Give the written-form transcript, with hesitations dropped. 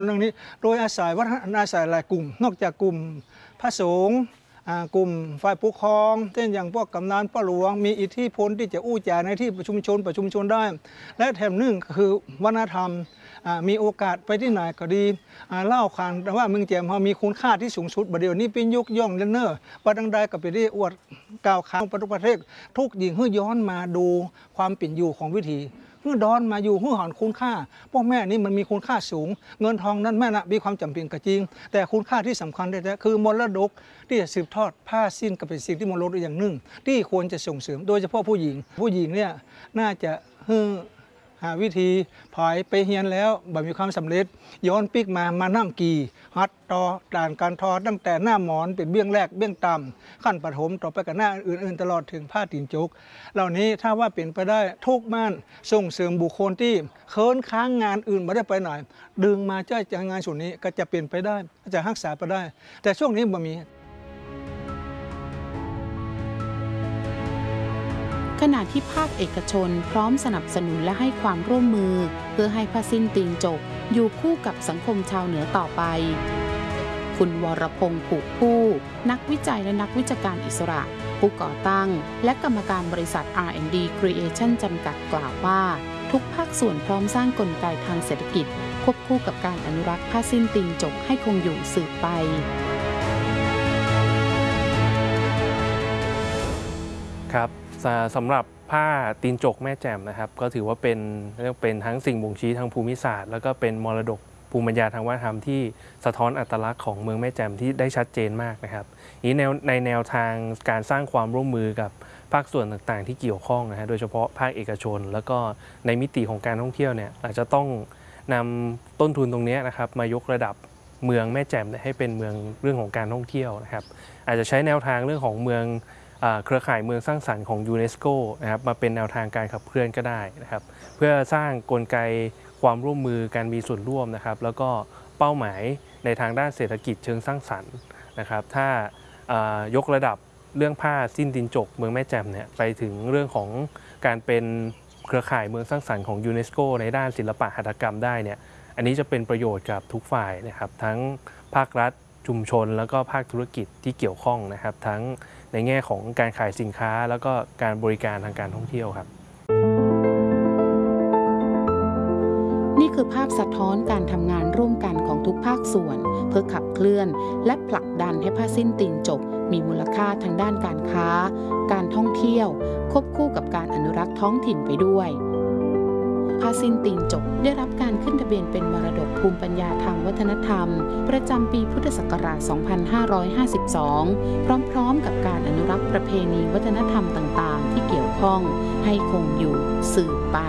เรื่องนี้โดยอาศัยหลายกลุ่มนอกจากกลุ่มพระสงฆ์กลุ่มฝ่ายปกครองเช่นอย่างพวกกำนันป้าหลวงมีอิทธิพลที่จะอู้จ่าในที่ประชุมชนได้และแถมหนึ่งคือวัฒนธรรมมีโอกาสไปที่ไหนก็ดีเล่าขานว่าเมืองแจ่มเรามีคุณค่าที่สูงสุดบัดเดี๋ยวนี้เป็นยกย่องเนอประดังใดก็ไปได้อวดกล่าวขานประเทศทุกยิงเพื่อย้อนมาดูความเป็นอยู่ของวิถีเมื่อดอนมาอยู่เมื่อหอนคุณค่าพ่อแม่นี่มันมีคุณค่าสูงเงินทองนั้นแม่นะมีความจำเป็นก็จริงแต่คุณค่าที่สำคัญได้คือมรดกที่จะสืบทอดผ้าสิ้นก็เป็นสิ่งที่มรดกอย่างหนึ่งที่ควรจะส่งเสริมโดยเฉพาะผู้หญิงเนี่ยน่าจะหาวิธีผายไปเฮียนแล้วแบบมีความสำเร็จย้อนปิกมานั่งกีฮัดต่อด่านการทอตั้งแต่หน้าหมอนเป็นเบี้ยงแรกเบี้ยงต่ำขั้นปฐมต่อไปกับหน้าอื่นตลอดถึงผ้าตีนจกเหล่านี้ถ้าว่าเป็นไปได้ทุกบ้านส่งเสริมบุคคลที่เคินค้างงานอื่นไม่ได้ไปไหนดึงมาจ้อยจากงานส่วนนี้ก็จะเปลี่ยนไปได้จะรักษาไปได้ แต่ช่วงนี้บ่มีขณะที่ภาคเอกชนพร้อมสนับสนุนและให้ความร่วมมือเพื่อให้ผ้าสิ้นตีนจกอยู่คู่กับสังคมชาวเหนือต่อไปคุณวรพงษ์ผูกผู้นักวิจัยและนักวิชาการอิสระผู้ก่อตั้งและกรรมการบริษัท R&D Creation จำกัดกล่าวว่าทุกภาคส่วนพร้อมสร้างกลไกทางเศรษฐกิจควบคู่กับการอนุรักษ์ผ้าสิ้นตีนจกให้คงอยู่สืบไปครับสำหรับผ้าตีนจกแม่แจ่มนะครับก็ถือว่าเป็นทั้งสิ่งบ่งชี้ทางภูมิศาสตร์แล้วก็เป็นมรดกภูมิปัญญาทางวัฒนธรรมที่สะท้อนอัตลักษณ์ของเมืองแม่แจ่มที่ได้ชัดเจนมากนะครับนี้ในแนวทางการสร้างความร่วมมือกับภาคส่วนต่างๆที่เกี่ยวข้องนะฮะโดยเฉพาะภาคเอกชนแล้วก็ในมิติของการท่องเที่ยวเนี่ยอาจจะต้องนำต้นทุนตรงนี้นะครับมายกระดับเมืองแม่แจ่มให้เป็นเมืองเรื่องของการท่องเที่ยวนะครับอาจจะใช้แนวทางเรื่องของเมืองเครือข่ายเมืองสร้างสรรค์ของยูเนสโกนะครับมาเป็นแนวทางการขับเคลื่อนก็ได้นะครับเพื่อสร้างกลไกความร่วมมือการมีส่วนร่วมนะครับแล้วก็เป้าหมายในทางด้านเศรษฐกิจเชิงสร้างสรรค์นะครับถ้ายกระดับเรื่องผ้าสิ้นตีนจกเมืองแม่แจ่มเนี่ยไปถึงเรื่องของการเป็นเครือข่ายเมืองสร้างสรรค์ของยูเนสโกในด้านศิลปะหัตถกรรมได้เนี่ยอันนี้จะเป็นประโยชน์กับทุกฝ่ายนะครับทั้งภาครัฐชุมชนแล้วก็ภาคธุรกิจที่เกี่ยวข้องนะครับทั้งในแง่ของการขายสินค้าแล้วก็การบริการทางการท่องเที่ยวครับนี่คือภาพสะท้อนการทำงานร่วมกันของทุกภาคส่วนเพื่อขับเคลื่อนและผลักดันให้ผ้าสิ้นตีนจกมีมูลค่าทางด้านการค้าการท่องเที่ยวควบคู่กับการอนุรักษ์ท้องถิ่นไปด้วยผ้าสิ้นตีนจกได้รับการขึ้นทะเบียนเป็นมรดกภูมิปัญญาทางวัฒนธรรมประจำปีพุทธศักราช 2552 พร้อมๆกับการอนุรักษ์ประเพณีวัฒนธรรมต่างๆที่เกี่ยวข้องให้คงอยู่สืบไป